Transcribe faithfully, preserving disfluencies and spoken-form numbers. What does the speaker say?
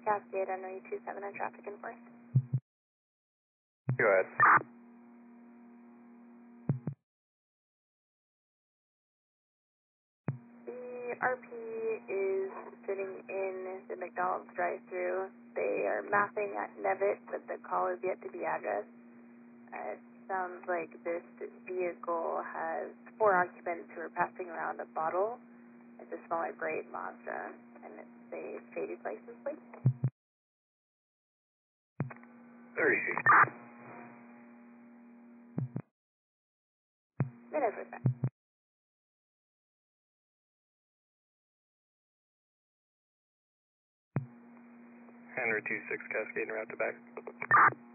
Cascade, Henry two seven on traffic enforced. Go ahead. The R P is sitting in the McDonald's drive-thru. They are mapping at Nevitt, but the call is yet to be addressed. Uh, it sounds like this vehicle has four occupants who are passing around a bottle. It's a smaller gray Mazda, and it's a faded license plate. thirty. Minute percent. Henry two six Cascade and route to back.